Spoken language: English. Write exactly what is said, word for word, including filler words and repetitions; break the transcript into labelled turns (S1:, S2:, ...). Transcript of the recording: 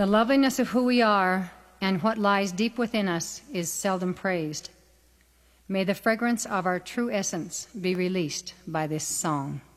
S1: The loveliness of who we are and what lies deep within us is seldom praised. May the fragrance of our true essence be released by this song.